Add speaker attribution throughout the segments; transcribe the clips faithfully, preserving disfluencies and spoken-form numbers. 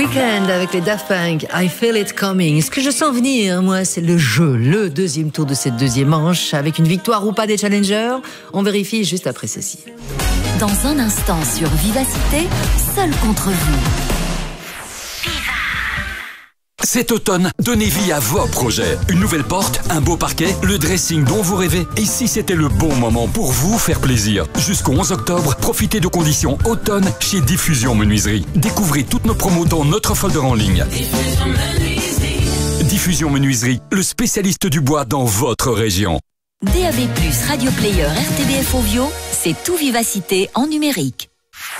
Speaker 1: Weeknd avec les Daft Punk, I Feel It Coming. Ce que je sens venir, moi, c'est le jeu, le deuxième tour de cette deuxième manche, avec une victoire ou pas des challengers. On vérifie juste après ceci.
Speaker 2: Dans un instant sur Vivacité, seul contre vous.
Speaker 3: Cet automne, donnez vie à vos projets. Une nouvelle porte, un beau parquet, le dressing dont vous rêvez. Et si c'était le bon moment pour vous faire plaisir. Jusqu'au onze octobre, profitez de conditions automne chez Diffusion Menuiserie. Découvrez toutes nos promos dans notre folder en ligne. Diffusion Menuiserie. Diffusion Menuiserie, le spécialiste du bois dans votre région.
Speaker 2: D A B plus, Radio Player, R T B F Ovio, c'est tout Vivacité en numérique.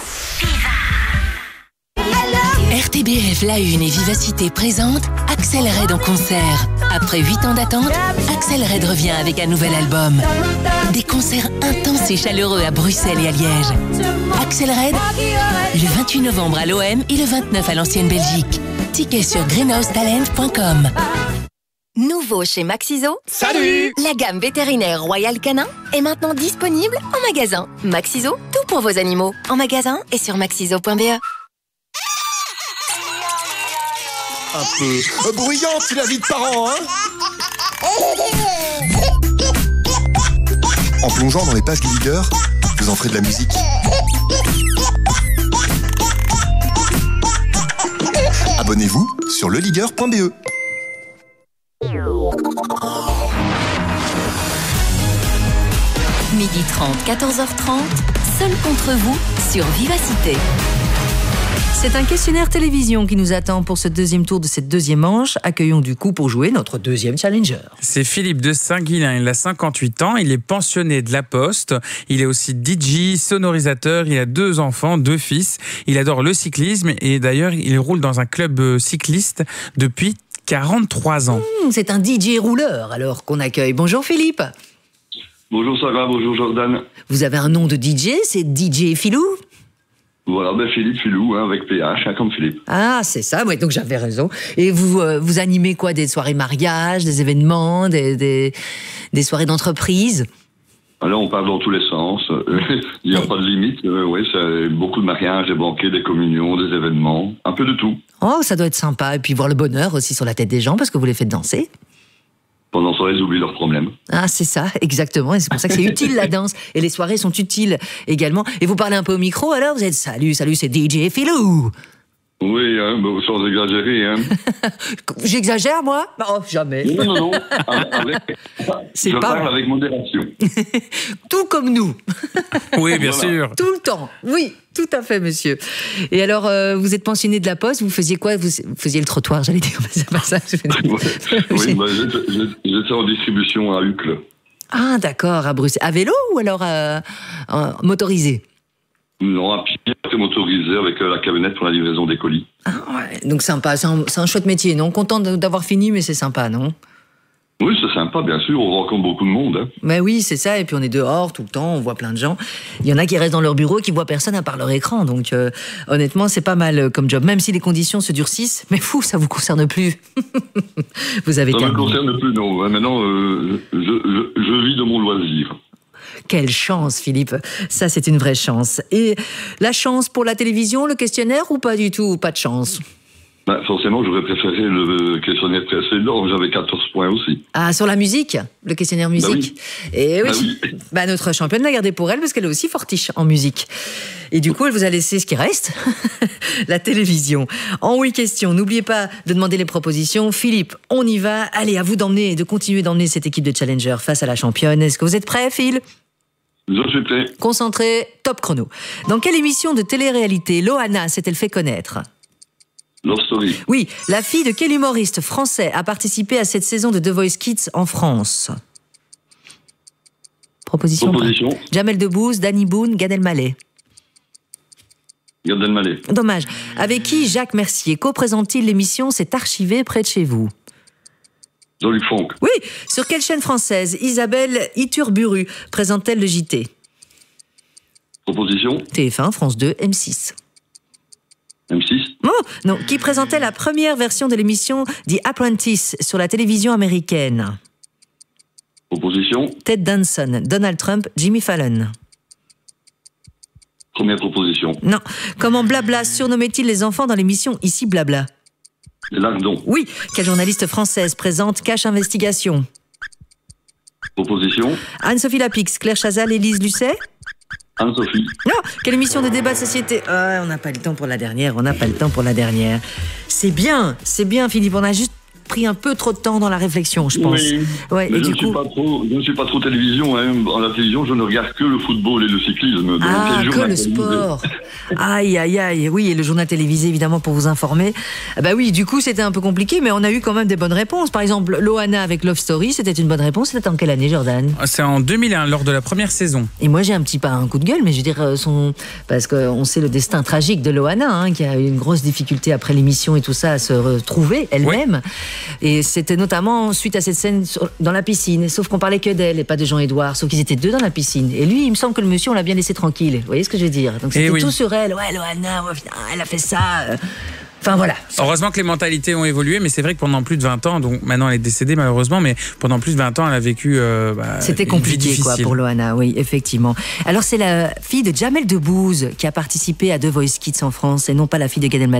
Speaker 4: R T B F La Une et Vivacité présente Axel Red en concert. Après huit ans d'attente, Axel Red revient avec un nouvel album. Des concerts intenses et chaleureux à Bruxelles et à Liège. Axel Red, le vingt-huit novembre à l'O M et le vingt-neuf à l'Ancienne Belgique. Tickets sur greenhouse talent point com.
Speaker 2: Nouveau chez Maxiso.
Speaker 5: Salut!
Speaker 2: La gamme vétérinaire Royal Canin est maintenant disponible en magasin. Maxiso, tout pour vos animaux. En magasin et sur maxiso point b e.
Speaker 5: Un peu bruyante, c'est la vie de parents, hein? En plongeant dans les pages du leader, vous en ferez de la musique. Abonnez-vous sur le leader point b e.
Speaker 2: midi trente, quatorze heures trente, seul contre vous sur Vivacité.
Speaker 1: C'est un questionnaire télévision qui nous attend pour ce deuxième tour de cette deuxième manche. Accueillons du coup pour jouer notre deuxième challenger.
Speaker 6: C'est Philippe de Saint-Guilain, il a cinquante-huit ans, il est pensionné de la Poste, il est aussi D J, sonorisateur, il a deux enfants, deux fils, il adore le cyclisme et d'ailleurs il roule dans un club cycliste depuis quarante-trois ans.
Speaker 1: Mmh, c'est un D J rouleur alors qu'on accueille. Bonjour Philippe.
Speaker 7: Bonjour Sarah, bonjour Jordan.
Speaker 1: Vous avez un nom de D J, c'est D J Philou?
Speaker 7: Voilà, ben Philippe Philou, hein, avec P H, hein, comme Philippe.
Speaker 1: Ah, c'est ça, ouais, donc j'avais raison. Et vous, euh, vous animez quoi? Des soirées mariage, des événements, des, des, des soirées d'entreprise?
Speaker 7: Alors, on parle dans tous les sens. Il n'y a oui. pas de limite. Euh, oui, c'est beaucoup de mariages, des banquets, des communions, des événements, un peu de tout.
Speaker 1: Oh, ça doit être sympa. Et puis voir le bonheur aussi sur la tête des gens, parce que vous les faites danser.
Speaker 7: Pendant ce temps, ils oublient leurs problèmes.
Speaker 1: Ah, c'est ça, exactement. Et c'est pour ça que c'est utile, la danse. Et les soirées sont utiles également. Et vous parlez un peu au micro, alors vous êtes « Salut, salut, c'est D J Philou ».
Speaker 7: Oui, hein, bah, sans exagérer. Hein.
Speaker 1: J'exagère, moi? Oh, jamais.
Speaker 7: Non, non, non. Avec,
Speaker 1: c'est
Speaker 7: je
Speaker 1: pas
Speaker 7: parle avec modération.
Speaker 1: Tout comme nous.
Speaker 6: Oui, bien
Speaker 7: voilà.
Speaker 6: sûr.
Speaker 1: Tout le temps. Oui, tout à fait, monsieur. Et alors, euh, vous êtes pensionné de la Poste, vous faisiez quoi? Vous, vous faisiez le trottoir, j'allais dire. Mais c'est pas ça.
Speaker 7: Ouais. Oui, bah, j'étais en distribution à Uccle.
Speaker 1: Ah, d'accord, à Bruxelles. À vélo ou alors euh, euh, motorisé?
Speaker 7: Non, à pied, c'est motorisé avec la camionnette pour la livraison des colis.
Speaker 1: Ah ouais, donc sympa, c'est un, c'est un chouette métier, non? Content d'avoir fini, mais c'est sympa, non?
Speaker 7: Oui, c'est sympa, bien sûr, on rencontre beaucoup de monde. Hein.
Speaker 1: Mais oui, c'est ça, et puis on est dehors tout le temps, on voit plein de gens. Il y en a qui restent dans leur bureau, qui voient personne à part leur écran, donc euh, honnêtement, c'est pas mal comme job, même si les conditions se durcissent, mais fou, ça vous concerne plus. Vous avez
Speaker 7: ça
Speaker 1: terminé.
Speaker 7: Ça me concerne plus, non. Maintenant, euh, je, je, je vis de mon loisir.
Speaker 1: Quelle chance, Philippe. Ça, c'est une vraie chance. Et la chance pour la télévision, le questionnaire, ou pas du tout? Pas de chance?
Speaker 7: Bah, forcément, j'aurais préféré le questionnaire précédent. J'avais quatorze points aussi.
Speaker 1: Ah, sur la musique? Le questionnaire musique?
Speaker 7: Bah oui.
Speaker 1: Et oui.
Speaker 7: Bah oui.
Speaker 1: Bah, notre championne l'a gardé pour elle parce qu'elle est aussi fortiche en musique. Et du coup, elle vous a laissé ce qui reste, la télévision. En oui question, n'oubliez pas de demander les propositions. Philippe, on y va. Allez, à vous d'emmener et de continuer d'emmener cette équipe de Challenger face à la championne. Est-ce que vous êtes prêts, Phil?
Speaker 7: Je suis prêt.
Speaker 1: Concentré, top chrono. Dans quelle émission de télé-réalité Loana s'est-elle fait connaître?
Speaker 7: Love Story.
Speaker 1: Oui, la fille de quel humoriste français a participé à cette saison de The Voice Kids en France? Proposition.
Speaker 7: Proposition.
Speaker 1: Jamel Debbouze, Danny Boone, Gad Elmaleh.
Speaker 7: Gad Elmaleh.
Speaker 1: Dommage. Avec qui Jacques Mercier co-présente-t-il l'émission C'est archivé près de chez vous?
Speaker 7: Jean-Luc Fonck.
Speaker 1: Oui, sur quelle chaîne française Isabelle Iturburu présente-t-elle le J T?
Speaker 7: Proposition.
Speaker 1: T F un, France deux, M six.
Speaker 7: M six.
Speaker 1: Oh, non, qui présentait la première version de l'émission The Apprentice sur la télévision américaine?
Speaker 7: Proposition.
Speaker 1: Ted Danson, Donald Trump, Jimmy Fallon.
Speaker 7: Première proposition.
Speaker 1: Non. Comment Blabla surnommait-il les enfants dans l'émission Ici Blabla?
Speaker 7: Les lardons.
Speaker 1: Oui. Quelle journaliste française présente Cache Investigation?
Speaker 7: Proposition.
Speaker 1: Anne-Sophie Lapix, Claire Chazal, Élise Lucet?
Speaker 7: Anne-Sophie.
Speaker 1: Non. Quelle émission de débat de société? Ah, on n'a pas le temps pour la dernière, on n'a pas le temps pour la dernière. C'est bien, c'est bien Philippe, on a juste pris un peu trop de temps dans la réflexion, je pense.
Speaker 7: Oui,
Speaker 1: ouais,
Speaker 7: mais
Speaker 1: et
Speaker 7: je,
Speaker 1: du
Speaker 7: ne suis
Speaker 1: coup...
Speaker 7: pas trop, je ne suis pas trop télévision. Hein. En la télévision, je ne regarde que le football et le cyclisme. Donc
Speaker 1: Ah,
Speaker 7: les
Speaker 1: que
Speaker 7: journaux
Speaker 1: le
Speaker 7: télévisés.
Speaker 1: sport. Aïe, aïe, aïe. Oui, et le journal télévisé, évidemment, pour vous informer. Ah bah oui, du coup, c'était un peu compliqué, mais on a eu quand même des bonnes réponses. Par exemple, Loana avec Love Story, c'était une bonne réponse. C'était en quelle année, Jordan?
Speaker 6: C'est en deux mille un, lors de la première saison.
Speaker 1: Et moi, j'ai un petit pas un coup de gueule, mais je veux dire, euh, son... parce qu'on sait le destin tragique de Loana, hein, qui a eu une grosse difficulté après l'émission et tout ça à se retrouver elle-même. Et c'était notamment suite à cette scène sur- dans la piscine. Sauf qu'on parlait que d'elle et pas de Jean-Édouard. Sauf qu'ils étaient deux dans la piscine. Et lui, il me semble que le monsieur, on l'a bien laissé tranquille. Vous voyez ce que je veux dire? Donc c'était
Speaker 6: Eh oui.
Speaker 1: tout sur elle. Ouais, Loana, ouais, putain, elle a fait ça. euh. Enfin voilà.
Speaker 6: Heureusement que les mentalités ont évolué, mais c'est vrai que pendant plus de vingt ans, donc maintenant elle est décédée malheureusement, mais pendant plus de vingt ans, elle a vécu. Euh, bah,
Speaker 1: C'était
Speaker 6: une vie
Speaker 1: compliqué quoi
Speaker 6: difficile.
Speaker 1: pour Loana, oui, effectivement. Alors c'est la fille de Jamel Debbouze qui a participé à The Voice Kids en France et non pas la fille de Gad Elmaleh.